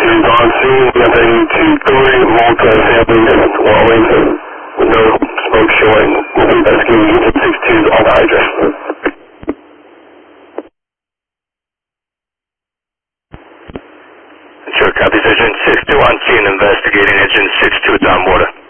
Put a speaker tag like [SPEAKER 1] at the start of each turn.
[SPEAKER 1] is on scene, nothing two-story, multi-family dwelling, with no smoke showing. We'll be investigating Engine 62 on the hydrant.
[SPEAKER 2] Sure, copy. Engine 62 on scene, investigating Engine 62 down water.